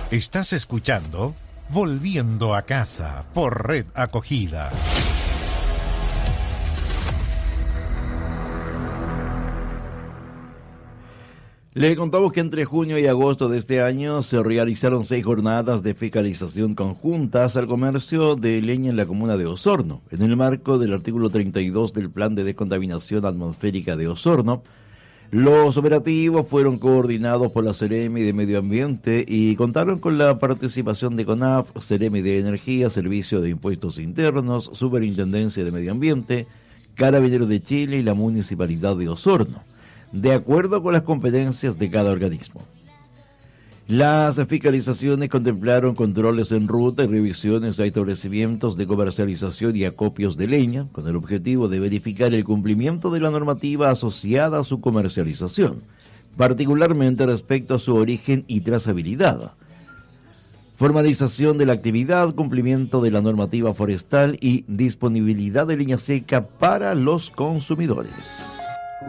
Estás escuchando Volviendo a Casa por Red Acogida. Le contamos que entre junio y agosto de este año se realizaron 6 jornadas de fiscalización conjuntas al comercio de leña en la comuna de Osorno, en el marco del artículo 32 del Plan de Descontaminación Atmosférica de Osorno. Los operativos fueron coordinados por la Seremi de Medio Ambiente y contaron con la participación de CONAF, Seremi de Energía, Servicio de Impuestos Internos, Superintendencia de Medio Ambiente, Carabineros de Chile y la Municipalidad de Osorno, de acuerdo con las competencias de cada organismo. Las fiscalizaciones contemplaron controles en ruta y revisiones a establecimientos de comercialización y acopios de leña, con el objetivo de verificar el cumplimiento de la normativa asociada a su comercialización, particularmente respecto a su origen y trazabilidad, formalización de la actividad, cumplimiento de la normativa forestal y disponibilidad de leña seca para los consumidores.